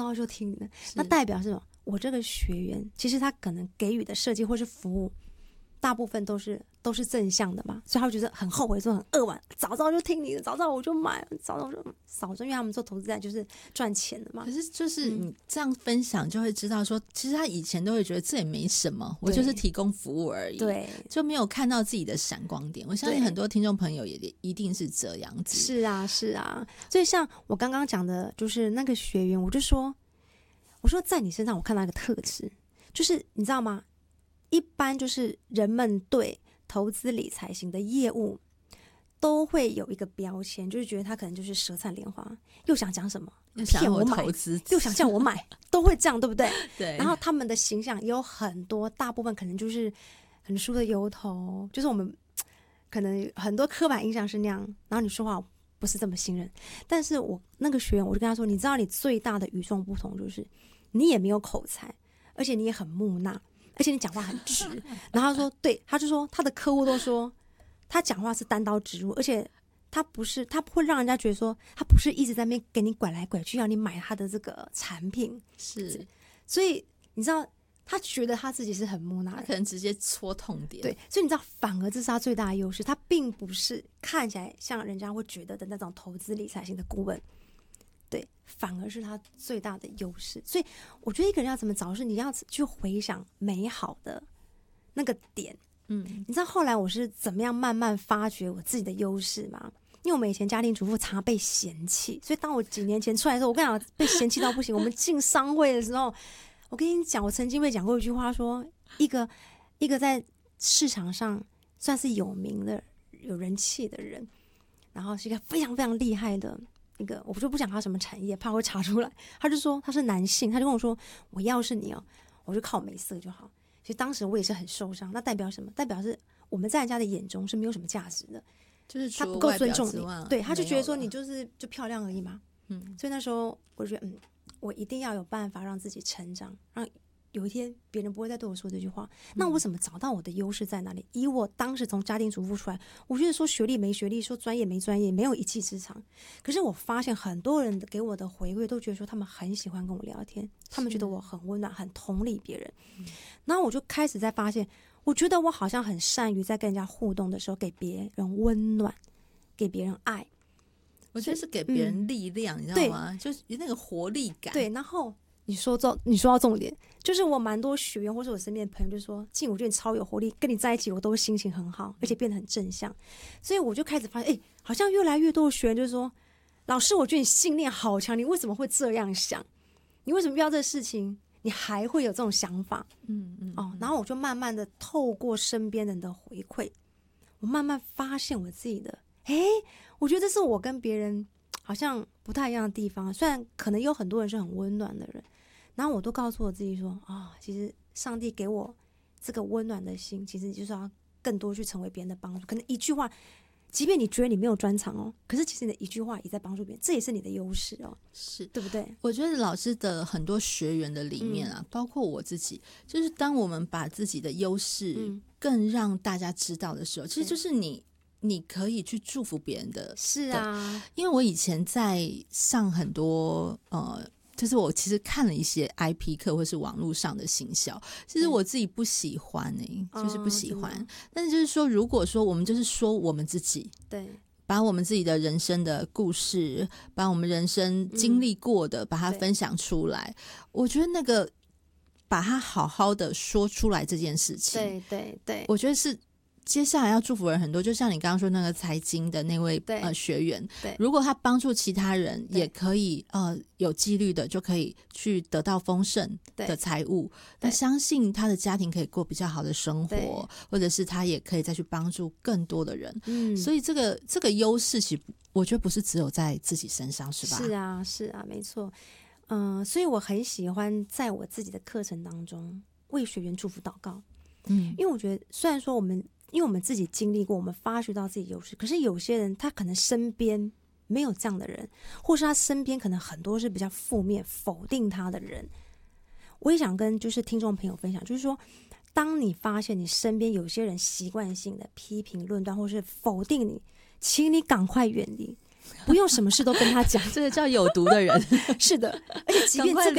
到就听你的，那代表是什么？我这个学员其实他可能给予的设计或是服务大部分都是正向的嘛，所以他会觉得很后悔，说很扼腕，早知道就听你的，早知道我就买，早知道就少挣，因为他们做投资债就是赚钱的嘛。 可是就是你这样分享就会知道说，其实他以前都会觉得这也没什么，我就是提供服务而已， 对， 就没有看到自己的闪光点。我相信很多听众朋友也一定是这样子。 是啊，是啊。所以像我刚刚讲的，就是那个学员，我说在你身上我看到一个特质，就是你知道吗？一般就是人们对投资理财型的业务都会有一个标签，就是觉得他可能就是舌灿莲花，又想讲什么， 又想骗我买， 投资， 又想叫我买，都会这样，对不对？ 对。 然后他们的形象也有很多，大部分可能就是很梳的油头，就是我们可能很多刻板印象是那样。然后你说话不是这么信任，但是我那个学员，我就跟他说，你知道你最大的与众不同就是你也没有口才，而且你也很木讷。而且你讲话很直，然后他说，对，他就说他的客户都说他讲话是单刀直入，而且他会让人家觉得说他不是一直在那边给你拐来拐去要你买他的这个产品， 是， 所以你知道他觉得他自己是很木讷的， 他可能直接戳痛点， 对，所以你知道反而这是他最大的优势，他并不是看起来像人家会觉得的那种投资理财型的顾问。对，反而是他最大的优势。所以我觉得一个人要怎么找，是你要去回想美好的那个点。你知道后来我是怎么样慢慢发掘我自己的优势吗？因为我们以前家庭主妇常被嫌弃，所以当我几年前出来的时候，我跟你讲被嫌弃到不行。我们进商会的时候，我跟你讲，我曾经被讲过一句话说，一个在市场上算是有名的、有人气的人，然后是一个非常非常厉害的。一个我就不讲他什么产业，怕会查出来。他就说他是男性，他就跟我说，我要是你我就靠美色就好。其实当时我也是很受伤，那代表什么？代表是我们在人家的眼中是没有什么价值的， 就是他不够尊重你，对，他就觉得说你就漂亮而已嘛。所以那时候我就觉得，我一定要有办法让自己成长，让有一天别人不会再对我说这句话。那我怎么找到我的优势在哪里？以我当时从家庭主妇出来，我觉得说学历没学历，说专业没专业，没有一技之长。可是我发现很多人给我的回馈都觉得说他们很喜欢跟我聊天，他们觉得我很温暖，很同理别人。然后我就开始在发现，我觉得我好像很善于在跟人家互动的时候给别人温暖，给别人爱。 我觉得是给别人力量，你知道吗？就是那个活力感。 对，然后你说到重点，就是我蛮多学员或是我身边的朋友就说，静，我觉得你超有活力，跟你在一起我都心情很好，而且变得很正向。所以我就开始发现，好像越来越多的学员就是说，老师，我觉得你信念好强，你为什么会这样想？你为什么遇到这个事情你还会有这种想法？然后我就慢慢的透过身边人的回馈，我慢慢发现我自己的，我觉得这是我跟别人好像不太一样的地方。虽然可能有很多人是很温暖的人，然后我都告诉我自己说，其实上帝给我这个温暖的心，其实就是要更多去成为别人的帮助。可能一句话，即便你觉得你没有专长可是其实你的一句话也在帮助别人，这也是你的优势是对不对？ 我觉得老师的很多学员的里面包括我自己，就是当我们把自己的优势更让大家知道的时候，其实就是你可以去祝福别人的。 是啊， 因为我以前在上很多就是我其实看了一些 IP 课或是网络上的行销，其实我自己不喜欢就是不喜欢。但是就是说，如果说我们就是说我们自己， 对， 把我们自己的人生的故事，把我们人生经历过的，把它分享出来，我觉得那个把它好好的说出来这件事情， 对， 我觉得是接下来要祝福人很多。就像你刚刚说那个财经的那位学员，如果他帮助其他人也可以有纪律的就可以去得到丰盛的财物，那相信他的家庭可以过比较好的生活，或者是他也可以再去帮助更多的人。所以这个优势其实我觉得不是只有在自己身上，是吧？ 是啊，没错。所以我很喜欢在我自己的课程当中为学员祝福祷告。因为我觉得虽然说因为我们自己经历过，我们发掘到自己优势，可是有些人他可能身边没有这样的人，或是他身边可能很多是比较负面否定他的人。我也想跟就是听众朋友分享，就是说当你发现你身边有些人习惯性的批评论断或是否定你，请你赶快远离，不用什么事都跟他讲。 这个叫有毒的人。 是的，而且即便这个